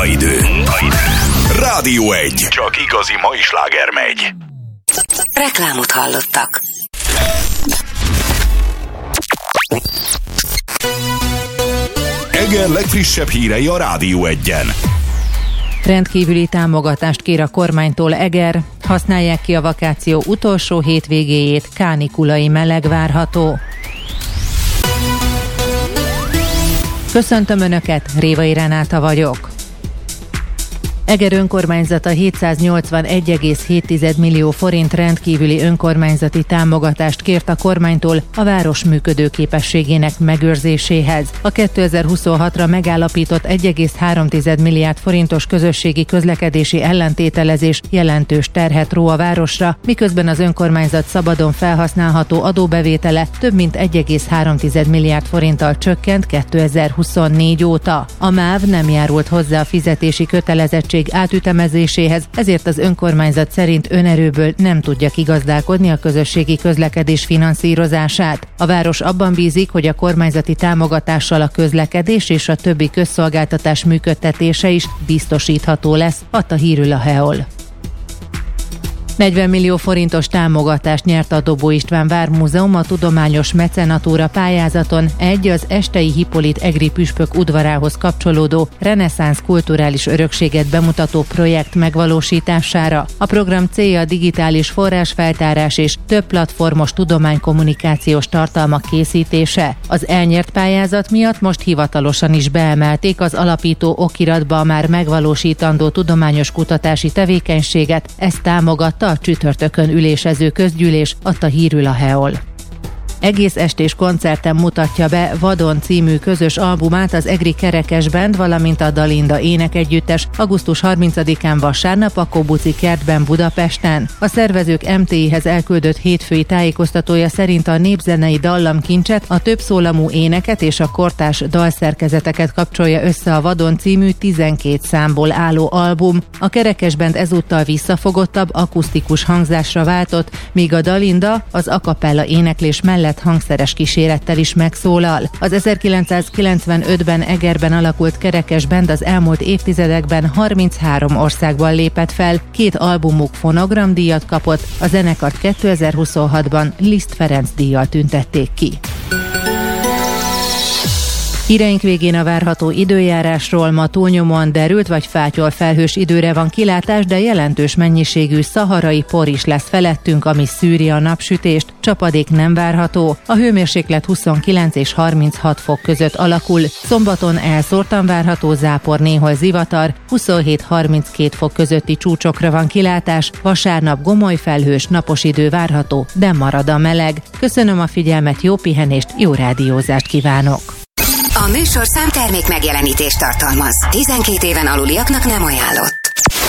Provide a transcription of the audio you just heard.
Idő. Rádió 1. Csak igazi mai sláger megy. Reklámot hallottak. Eger legfrissebb hírei a Rádió 1-en. Rendkívüli támogatást kér a kormánytól Eger, használják ki a vakáció utolsó hétvégéjét, kánikulai meleg várható. Köszöntöm Önöket, Révai Renáta vagyok. Eger önkormányzata 781,7 millió forint rendkívüli önkormányzati támogatást kért a kormánytól a város működőképességének megőrzéséhez. A 2026-ra megállapított 1,3 milliárd forintos közösségi közlekedési ellentételezés jelentős terhet ró a városra, miközben az önkormányzat szabadon felhasználható adóbevétele több mint 1,3 milliárd forinttal csökkent 2024 óta. A MÁV nem járult hozzá a fizetési kötelezettség átütemezéséhez, ezért az önkormányzat szerint önerőből nem tudja kigazdálkodni a közösségi közlekedés finanszírozását. A város abban bízik, hogy a kormányzati támogatással a közlekedés és a többi közszolgáltatás működtetése is biztosítható lesz, adta hírül a Heol. 40 millió forintos támogatást nyert a Dobó István Vármúzeum a tudományos mecenatúra pályázaton az Estei Hippolit egri püspök udvarához kapcsolódó reneszánsz kulturális örökséget bemutató projekt megvalósítására. A program célja a digitális forrásfeltárás és több platformos tudománykommunikációs tartalmak készítése. Az elnyert pályázat miatt most hivatalosan is beemelték az alapító okiratba a már megvalósítandó tudományos kutatási tevékenységet, ezt támogatta a csütörtökön ülésező közgyűlés, adta hírül a Heol. Egész estés koncerten mutatja be Vadon című közös albumát az egri Kerekes Band, valamint a Dalinda énekegyüttes augusztus 30-án vasárnap a Kobuci kertben Budapesten. A szervezők MTI-hez elküldött hétfői tájékoztatója szerint a népzenei dallamkincset, a többszólamú éneket és a kortárs dalszerkezeteket kapcsolja össze a Vadon című 12 számból álló album. A Kerekes Band ezúttal visszafogottabb, akusztikus hangzásra váltott, míg a Dalinda az a cappella éneklés mellett hangszeres kísérettel is megszólal. Az 1995-ben Egerben alakult Kerekes Band az elmúlt évtizedekben 33 országban lépett fel, 2 albumuk fonogramdíjat kapott, a zenekart 2026-ban Liszt Ferenc díjjal tüntették ki. Híreink végén a várható időjárásról. Ma túlnyomóan derült vagy fátyol felhős időre van kilátás, de jelentős mennyiségű szaharai por is lesz felettünk, ami szűri a napsütést. Csapadék nem várható. A hőmérséklet 29 és 36 fok között alakul. Szombaton elszórtan várható zápor, néhol zivatar, 27-32 fok közötti csúcsokra van kilátás. Vasárnap gomoly felhős, napos idő várható, de marad a meleg. Köszönöm a figyelmet, jó pihenést, jó rádiózást kívánok! A műsor számtermék megjelenítést tartalmaz. 12 éven aluliaknak nem ajánlott.